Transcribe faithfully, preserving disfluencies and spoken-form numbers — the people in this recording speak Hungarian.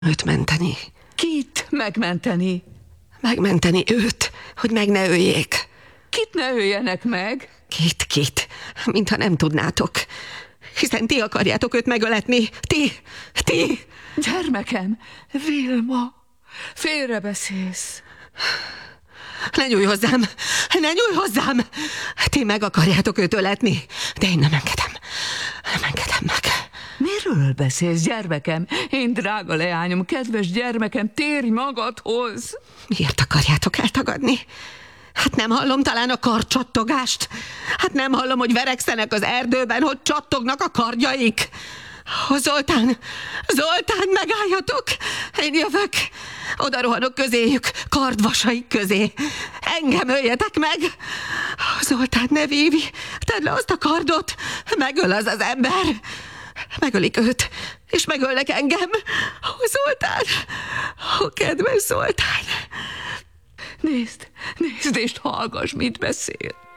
Őt menteni. Kit megmenteni? Megmenteni őt, hogy meg ne öljék. Kit ne öljenek meg? Kit, kit, mintha nem tudnátok. Hiszen ti akarjátok őt megöletni. Ti, ti. Gyermekem, Vilma, félrebeszélsz. Ne nyújj hozzám, ne nyújj hozzám. Ti meg akarjátok őt öletni, de én nem engedem. Nem engedem meg. Miről beszélsz, gyermekem? Én drága leányom, kedves gyermekem, térj magadhoz! Miért akarjátok eltagadni? Hát nem hallom talán a karcsattogást? Hát nem hallom, hogy verekszenek az erdőben, hogy csattognak a kardjaik? Ó, Zoltán, Zoltán, megálljatok! Én jövök, oda rohanok közéjük, kardvasaik közé. Engem öljetek meg! Ó, Zoltán, ne vívj, tedd le azt a kardot, megöl az az ember. Megölik őt, és megölnek engem. Ó, Zoltán, ó, kedves Zoltán! Nézd, nézd és hallgass, mit beszél.